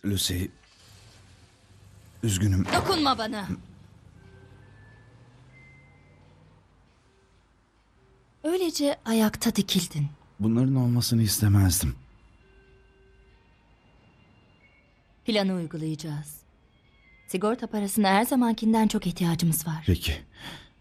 Lucy, üzgünüm. Dokunma bana. Öylece ayakta dikildin. Bunların olmasını istemezdim. Planı uygulayacağız. Sigorta parasına her zamankinden çok ihtiyacımız var. Peki,